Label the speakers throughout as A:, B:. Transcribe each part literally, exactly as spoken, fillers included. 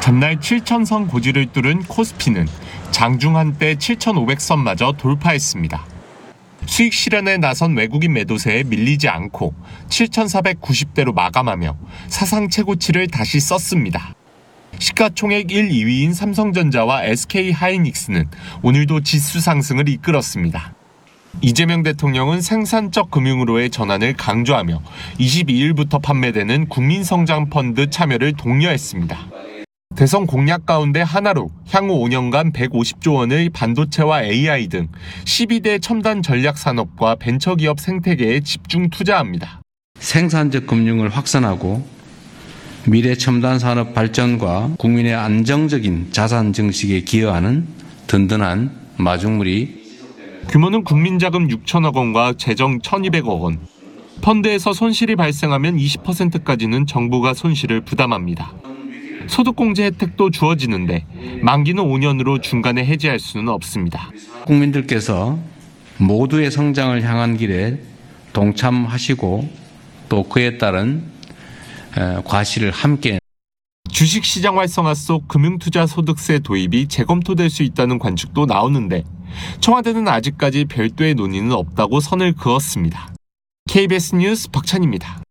A: 전날 칠천 선 고지를 뚫은 코스피는 장중 한때 칠천오백 선마저 돌파했습니다. 수익 실현에 나선 외국인 매도세에 밀리지 않고 칠천사백구십 대로 마감하며 사상 최고치를 다시 썼습니다. 시가총액 일, 이 위인 삼성전자와 에스케이하이닉스는 오늘도 지수 상승을 이끌었습니다. 이재명 대통령은 생산적 금융으로의 전환을 강조하며 이십이일부터 판매되는 국민성장펀드 참여를 독려했습니다. 대선 공약 가운데 하나로 향후 오 년간 백오십조 원의 반도체와 에이아이 등 십이 대 첨단 전략 산업과 벤처기업 생태계에 집중 투자합니다.
B: 생산적 금융을 확산하고 미래 첨단 산업 발전과 국민의 안정적인 자산 증식에 기여하는 든든한 마중물이
A: 규모는 국민자금 육천억 원과 재정 천이백억 원. 펀드에서 손실이 발생하면 이십 퍼센트까지는 정부가 손실을 부담합니다. 소득공제 혜택도 주어지는데 만기는 오 년으로 중간에 해지할 수는 없습니다.
B: 국민들께서 모두의 성장을 향한 길에 동참하시고 또 그에 따른 과실을 함께
A: 주식시장 활성화 속 금융투자 소득세 도입이 재검토될 수 있다는 관측도 나오는데 청와대는 아직까지 별도의 논의는 없다고 선을 그었습니다. 케이비에스 뉴스 박찬입니다.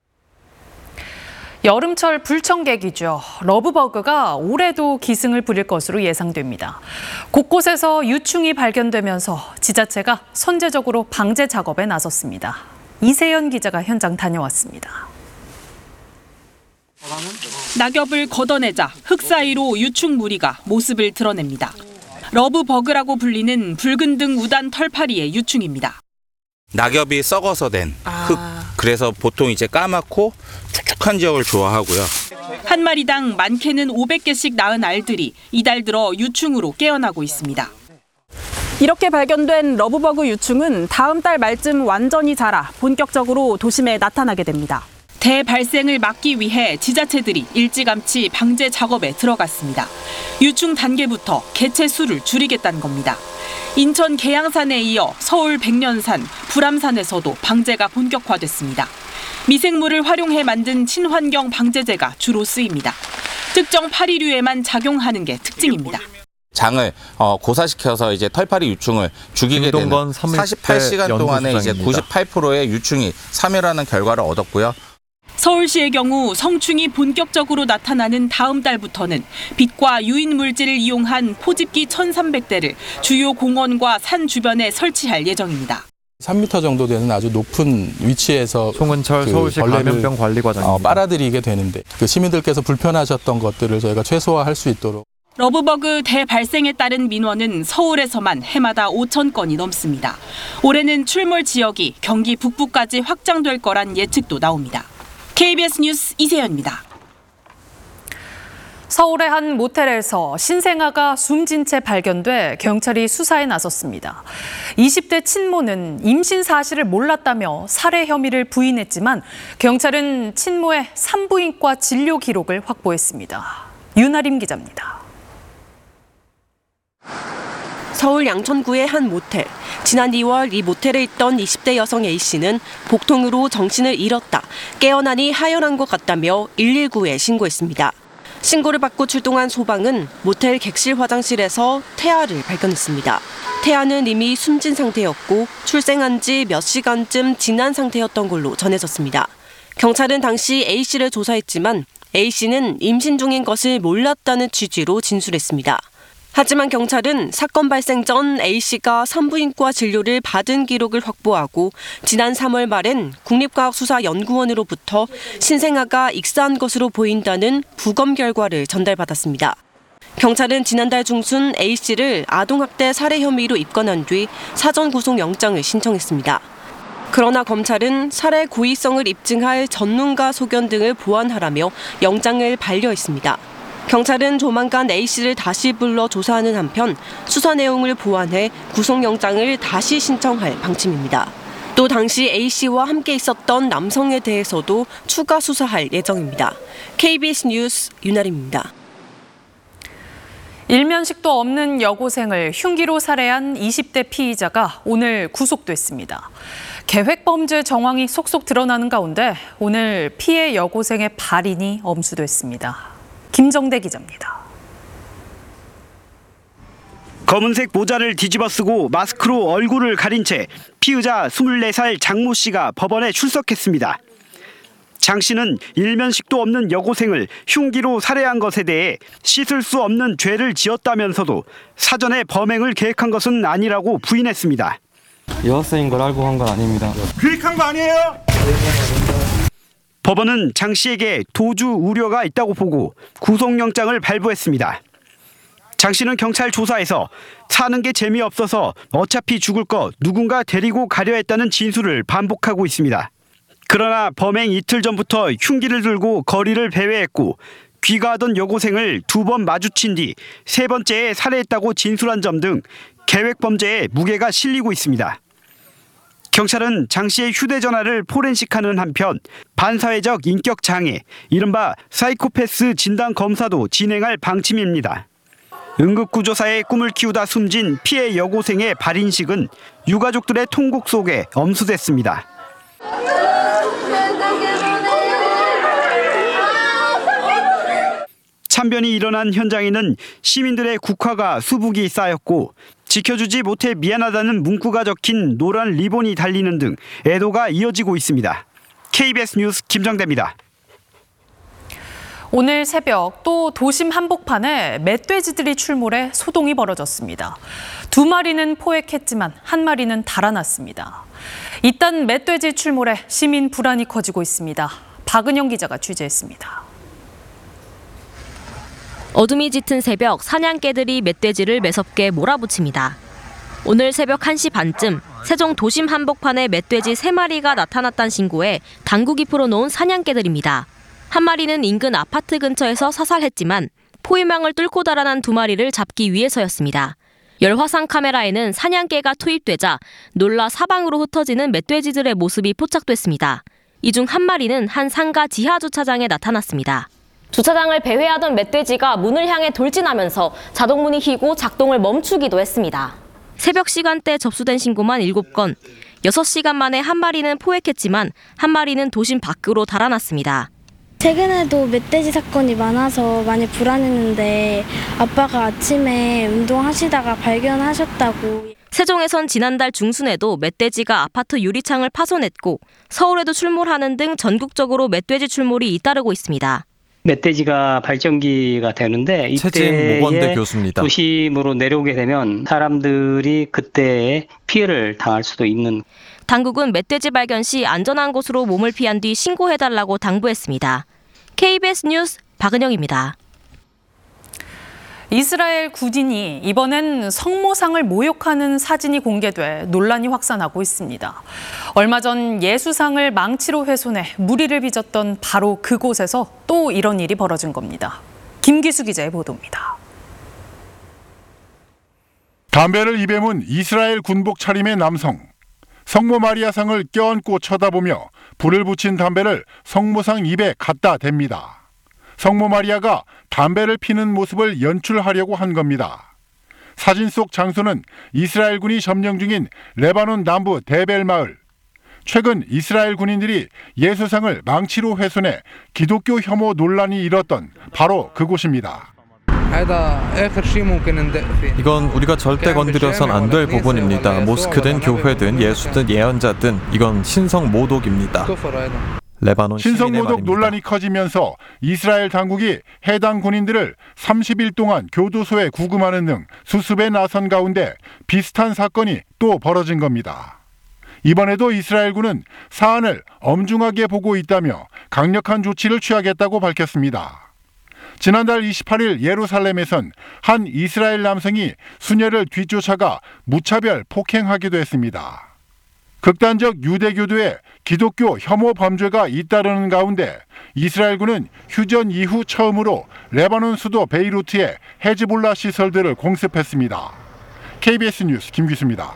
C: 여름철 불청객이죠. 러브버그가 올해도 기승을 부릴 것으로 예상됩니다. 곳곳에서 유충이 발견되면서 지자체가 선제적으로 방제 작업에 나섰습니다. 이세연 기자가 현장 다녀왔습니다.
D: 낙엽을 걷어내자 흙 사이로 유충 무리가 모습을 드러냅니다. 러브버그라고 불리는 붉은 등 우단 털파리의 유충입니다.
E: 낙엽이 썩어서 된 흙. 아. 그래서 보통 이제 까맣고 축축한 지역을 좋아하고요.
D: 한 마리당 많게는 오백 개씩 낳은 알들이 이달 들어 유충으로 깨어나고 있습니다. 이렇게 발견된 러브버그 유충은 다음 달 말쯤 완전히 자라 본격적으로 도심에 나타나게 됩니다. 대발생을 막기 위해 지자체들이 일찌감치 방제 작업에 들어갔습니다. 유충 단계부터 개체 수를 줄이겠다는 겁니다. 인천 계양산에 이어 서울 백년산, 불암산에서도 방제가 본격화됐습니다. 미생물을 활용해 만든 친환경 방제제가 주로 쓰입니다. 특정 파리류에만 작용하는 게 특징입니다.
E: 장을 어, 고사시켜서 이제 털파리 유충을 죽이게 되는 사십팔 시간 동안에 이제 구십팔 퍼센트의 유충이 사멸하는 결과를 얻었고요.
D: 서울시의 경우 성충이 본격적으로 나타나는 다음 달부터는 빛과 유인 물질을 이용한 포집기 천삼백 대를 주요 공원과 산 주변에 설치할 예정입니다.
F: 삼 미터 정도 되는 아주 높은 위치에서
G: 송은철
F: 그
G: 서울시 감염병 관리과장입니다.
F: 어, 빨아들이게 되는데 그 시민들께서 불편하셨던 것들을 저희가 최소화할 수 있도록.
D: 러브버그 대발생에 따른 민원은 서울에서만 해마다 오천 건이 넘습니다. 올해는 출몰 지역이 경기 북부까지 확장될 거란 예측도 나옵니다. 케이비에스 뉴스 이세연입니다.
C: 서울의 한 모텔에서 신생아가 숨진 채 발견돼 경찰이 수사에 나섰습니다. 이십 대 친모는 임신 사실을 몰랐다며 살해 혐의를 부인했지만 경찰은 친모의 산부인과 진료 기록을 확보했습니다. 윤아림 기자입니다.
H: 서울 양천구의 한 모텔. 지난 이월 이 모텔에 있던 이십 대 여성 A씨는 복통으로 정신을 잃었다, 깨어나니 하혈한 것 같다며 일일구에 신고했습니다. 신고를 받고 출동한 소방은 모텔 객실 화장실에서 태아를 발견했습니다. 태아는 이미 숨진 상태였고 출생한 지 몇 시간쯤 지난 상태였던 걸로 전해졌습니다. 경찰은 당시 A씨를 조사했지만 A씨는 임신 중인 것을 몰랐다는 취지로 진술했습니다. 하지만 경찰은 사건 발생 전 A씨가 산부인과 진료를 받은 기록을 확보하고 지난 삼월 말엔 국립과학수사연구원으로부터 신생아가 익사한 것으로 보인다는 부검 결과를 전달받았습니다. 경찰은 지난달 중순 A씨를 아동학대 살해 혐의로 입건한 뒤 사전 구속영장을 신청했습니다. 그러나 검찰은 살해 고의성을 입증할 전문가 소견 등을 보완하라며 영장을 반려했습니다. 경찰은 조만간 A씨를 다시 불러 조사하는 한편 수사 내용을 보완해 구속영장을 다시 신청할 방침입니다. 또 당시 A씨와 함께 있었던 남성에 대해서도 추가 수사할 예정입니다. 케이비에스 뉴스 윤아림입니다.
C: 일면식도 없는 여고생을 흉기로 살해한 이십 대 피의자가 오늘 구속됐습니다. 계획범죄 정황이 속속 드러나는 가운데 오늘 피해 여고생의 발인이 엄수됐습니다. 김정대 기자입니다.
G: 검은색 모자를 뒤집어 쓰고 마스크로 얼굴을 가린 채 피의자 스물네 살 장모 씨가 법원에 출석했습니다. 장 씨는 일면식도 없는 여고생을 흉기로 살해한 것에 대해 씻을 수 없는 죄를 지었다면서도 사전에 범행을 계획한 것은 아니라고 부인했습니다.
I: 여학생인 걸 알고 한 건 아닙니다.
G: 계획한 거 아니에요? 법원은 장 씨에게 도주 우려가 있다고 보고 구속영장을 발부했습니다. 장 씨는 경찰 조사에서 사는 게 재미없어서 어차피 죽을 거 누군가 데리고 가려 했다는 진술을 반복하고 있습니다. 그러나 범행 이틀 전부터 흉기를 들고 거리를 배회했고 귀가하던 여고생을 두 번 마주친 뒤 세 번째에 살해했다고 진술한 점 등 계획 범죄에 무게가 실리고 있습니다. 경찰은 장 씨의 휴대전화를 포렌식하는 한편 반사회적 인격 장애, 이른바 사이코패스 진단 검사도 진행할 방침입니다. 응급구조사의 꿈을 키우다 숨진 피해 여고생의 발인식은 유가족들의 통곡 속에 엄수됐습니다. 참변이 일어난 현장에는 시민들의 국화가 수북이 쌓였고 지켜주지 못해 미안하다는 문구가 적힌 노란 리본이 달리는 등 애도가 이어지고 있습니다. 케이비에스 뉴스 김정대입니다.
C: 오늘 새벽 또 도심 한복판에 멧돼지들이 출몰해 소동이 벌어졌습니다. 두 마리는 포획했지만 한 마리는 달아났습니다. 이딴 멧돼지 출몰에 시민 불안이 커지고 있습니다. 박은영 기자가 취재했습니다.
J: 어둠이 짙은 새벽 사냥개들이 멧돼지를 매섭게 몰아붙입니다. 오늘 새벽 한 시 반쯤 세종 도심 한복판에 멧돼지 세 마리가 나타났다는 신고에 당국이 풀어놓은 사냥개들입니다. 한 마리는 인근 아파트 근처에서 사살했지만 포위망을 뚫고 달아난 두 마리를 잡기 위해서였습니다. 열화상 카메라에는 사냥개가 투입되자 놀라 사방으로 흩어지는 멧돼지들의 모습이 포착됐습니다. 이 중 한 마리는 한 상가 지하 주차장에 나타났습니다. 주차장을 배회하던 멧돼지가 문을 향해 돌진하면서 자동문이 휘고 작동을 멈추기도 했습니다. 새벽 시간대 접수된 신고만 일곱 건, 여섯 시간 만에 한 마리는 포획했지만 한 마리는 도심 밖으로 달아났습니다.
K: 최근에도 멧돼지 사건이 많아서 많이 불안했는데 아빠가 아침에 운동하시다가 발견하셨다고.
J: 세종에선 지난달 중순에도 멧돼지가 아파트 유리창을 파손했고 서울에도 출몰하는 등 전국적으로 멧돼지 출몰이 잇따르고 있습니다.
L: 멧돼지가 발전기가 되는데 이때 도심으로 내려오게 되면 사람들이 그때 피해를 당할 수도 있는.
J: 당국은 멧돼지 발견 시 안전한 곳으로 몸을 피한 뒤 신고해달라고 당부했습니다. 케이비에스 뉴스 박은영입니다.
C: 이스라엘 군인이 이번엔 성모상을 모욕하는 사진이 공개돼 논란이 확산하고 있습니다. 얼마 전 예수상을 망치로 훼손해 무리를 빚었던 바로 그곳에서 또 이런 일이 벌어진 겁니다. 김기수 기자의 보도입니다.
M: 담배를 입에 문 이스라엘 군복 차림의 남성. 성모 마리아상을 껴안고 쳐다보며 불을 붙인 담배를 성모상 입에 갖다 댑니다. 성모 마리아가 담배를 피는 모습을 연출하려고 한 겁니다. 사진 속 장소는 이스라엘군이 점령 중인 레바논 남부 데벨 마을. 최근 이스라엘 군인들이 예수상을 망치로 훼손해 기독교 혐오 논란이 일었던 바로 그곳입니다.
N: 이건 우리가 절대 건드려선 안 될 부분입니다. 모스크든 교회든 예수든 예언자든 이건 신성 모독입니다. 레바논 신성 모독 논란이 커지면서 이스라엘 당국이 해당 군인들을 삼십 일 동안 교도소에 구금하는 등 수습에 나선 가운데 비슷한 사건이 또 벌어진 겁니다. 이번에도 이스라엘군은 사안을 엄중하게 보고 있다며 강력한 조치를 취하겠다고 밝혔습니다. 지난달 이십팔 일 예루살렘에선 한 이스라엘 남성이 수녀를 뒤쫓아가 무차별 폭행하기도 했습니다. 극단적 유대교도에 기독교 혐오 범죄가 잇따르는 가운데 이스라엘군은 휴전 이후 처음으로 레바논 수도 베이루트에 헤즈볼라 시설들을 공습했습니다. 케이비에스 뉴스 김기수입니다.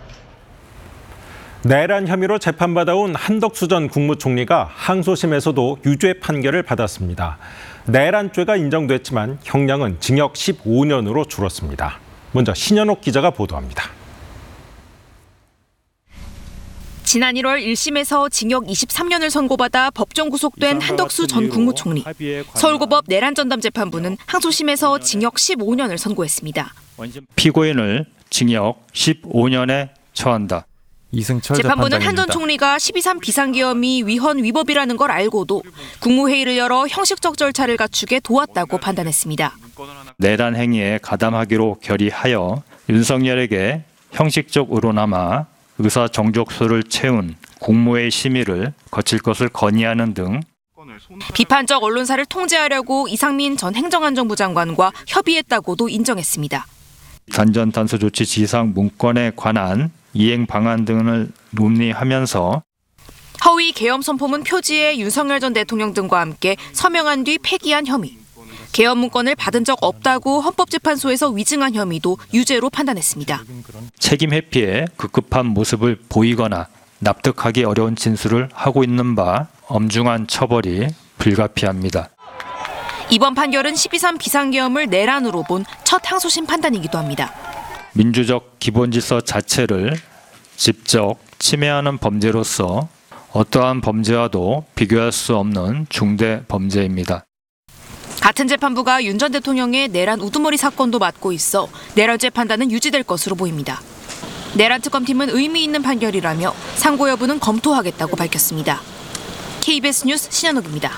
O: 내란 혐의로 재판받아온 한덕수 전 국무총리가 항소심에서도 유죄 판결을 받았습니다. 내란죄가 인정됐지만 형량은 징역 십오 년으로 줄었습니다. 먼저 신현옥 기자가 보도합니다.
P: 지난 일월 일 심에서 징역 이십삼 년을 선고받아 법정 구속된 한덕수 전 국무총리. 서울고법 내란전담 재판부는 항소심에서 징역 십오 년을 선고했습니다.
Q: 피고인을 징역 십오 년에 처한다.
N: 이승철
P: 재판부는 한 전
N: 재판장입니다.
P: 총리가 십이삼 비상계엄이 위헌 위법이라는 걸 알고도 국무회의를 열어 형식적 절차를 갖추게 도왔다고 판단했습니다.
Q: 내란 행위에 가담하기로 결의하여 윤석열에게 형식적으로나마 의사 정족수를 채운 국무회의 심의를 거칠 것을 건의하는 등
P: 비판적 언론사를 통제하려고 이상민 전 행정안전부 장관과 협의했다고도 인정했습니다.
Q: 단전 단수 조치 지상 문건에 관한 이행 방안 등을 논의하면서
P: 허위 계엄 선포문 표지에 윤석열 전 대통령 등과 함께 서명한 뒤 폐기한 혐의. 계엄 문건을 받은 적 없다고 헌법재판소에서 위증한 혐의도 유죄로 판단했습니다.
Q: 책임 회피에 급급한 모습을 보이거나 납득하기 어려운 진술을 하고 있는 바 엄중한 처벌이 불가피합니다.
P: 이번 판결은 십이삼 비상계엄을 내란으로 본 첫 항소심 판단이기도 합니다.
Q: 민주적 기본질서 자체를 직접 침해하는 범죄로서 어떠한 범죄와도 비교할 수 없는 중대 범죄입니다.
P: 같은 재판부가 윤 전 대통령의 내란 우두머리 사건도 맡고 있어 내란죄 판단은 유지될 것으로 보입니다. 내란특검팀은 의미 있는 판결이라며 상고 여부는 검토하겠다고 밝혔습니다. 케이비에스 뉴스 신현옥입니다.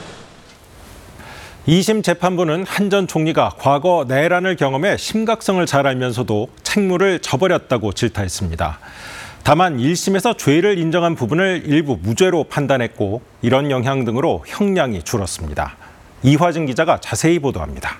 O: 이 심 재판부는 한 전 총리가 과거 내란을 경험해 심각성을 잘 알면서도 책무를 져버렸다고 질타했습니다. 다만 일 심에서 죄를 인정한 부분을 일부 무죄로 판단했고 이런 영향 등으로 형량이 줄었습니다. 이화진 기자가 자세히 보도합니다.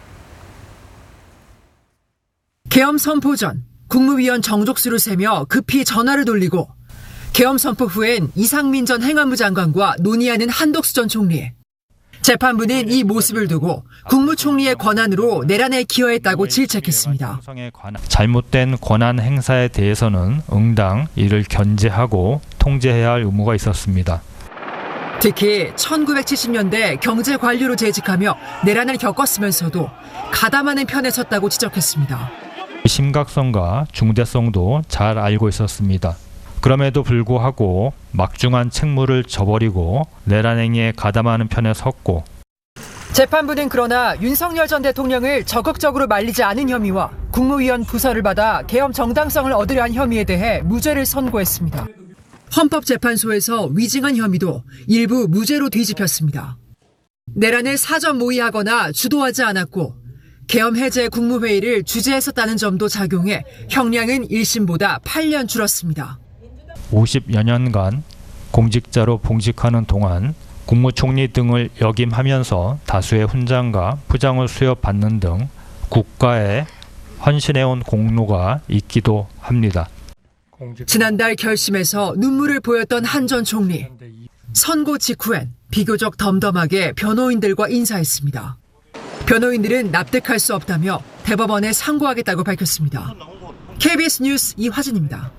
R: 계엄 선포 전 국무위원 정족수를 세며 급히 전화를 돌리고 계엄 선포 후엔 이상민 전 행안부 장관과 논의하는 한덕수 전 총리. 재판부는 이 모습을 두고 국무총리의 권한으로 내란에 기여했다고 질책했습니다.
Q: 잘못된 권한 행사에 대해서는 응당 이를 견제하고 통제해야 할 의무가 있었습니다.
R: 특히 천구백칠십 년대 경제관료로 재직하며 내란을 겪었으면서도 가담하는 편에 섰다고 지적했습니다.
Q: 심각성과 중대성도 잘 알고 있었습니다. 그럼에도 불구하고 막중한 책무를 져버리고 내란 행위에 가담하는 편에 섰고
R: 재판부는 그러나 윤석열 전 대통령을 적극적으로 말리지 않은 혐의와 국무위원 부서를 받아 계엄 정당성을 얻으려 한 혐의에 대해 무죄를 선고했습니다. 헌법재판소에서 위증한 혐의도 일부 무죄로 뒤집혔습니다. 내란을 사전 모의하거나 주도하지 않았고 계엄 해제 국무회의를 주재했었다는 점도 작용해 형량은 일 심보다 팔 년 줄었습니다.
Q: 오십여 년간 공직자로 봉직하는 동안 국무총리 등을 역임하면서 다수의 훈장과 부장을 수여받는 등 국가에 헌신해온 공로가 있기도 합니다.
R: 지난달 결심에서 눈물을 보였던 한 전 총리. 선고 직후엔 비교적 덤덤하게 변호인들과 인사했습니다. 변호인들은 납득할 수 없다며 대법원에 상고하겠다고 밝혔습니다. 케이비에스 뉴스 이화진입니다.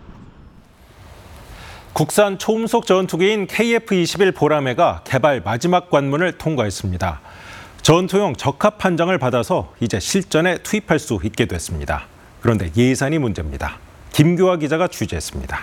O: 국산 초음속 전투기인 케이에프 이십일 보라매가 개발 마지막 관문을 통과했습니다. 전투용 적합 판정을 받아서 이제 실전에 투입할 수 있게 됐습니다. 그런데 예산이 문제입니다. 김규화 기자가 취재했습니다.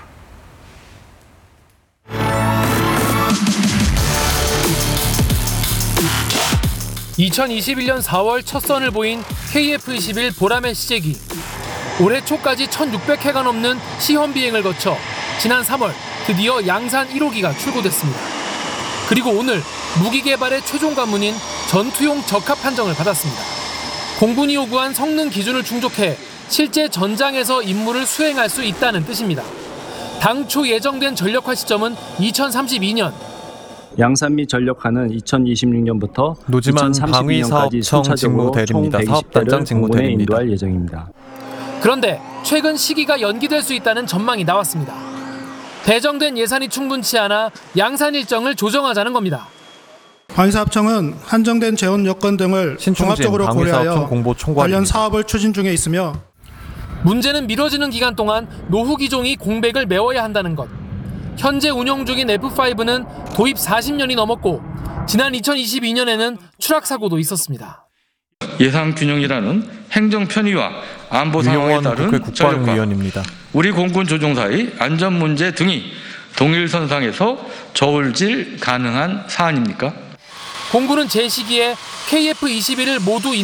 S: 이천이십일 년 사월 첫 선을 보인 케이에프 이십일 보라매 시제기. 올해 초까지 천육백 회가 넘는 시험 비행을 거쳐 지난 삼월 드디어 양산 일 호기가 출고됐습니다. 그리고 오늘 무기 개발의 최종 관문인 전투용 적합 판정을 받았습니다. 공군이 요구한 성능 기준을 충족해 실제 전장에서 임무를 수행할 수 있다는 뜻입니다. 당초 예정된 전력화 시점은 이천삼십이 년.
T: 양산 및 전력화는 이천이십육 년부터
N: 노지만 방위사업청 직무대리입니다. 사업단장 직무대리입니다.
T: 인도할 예정입니다.
S: 그런데 최근 시기가 연기될 수 있다는 전망이 나왔습니다. 배정된 예산이 충분치 않아 양산 일정을 조정하자는 겁니다.
U: 방위사업청은 한정된 재원 여건 등을 종합적으로 고려하여 관련 사업을 추진 중에 있으며
S: 문제는 미뤄지는 기간 동안 노후 기종이 공백을 메워야 한다는 것. 현재 운영 중인 에프 파이브는 도입 사십 년이 넘었고 지난 이천이십이 년에는 추락 사고도 있었습니다.
V: 예산 균형이라는 행정 편의와 안보 상황에 따른 전력화, 우리 공군 조종사의 안전 문제 등이 동일선상에서 저울질 가능한 사안입니까?
S: 공군은 제시기에 케이에프 이십일을 모두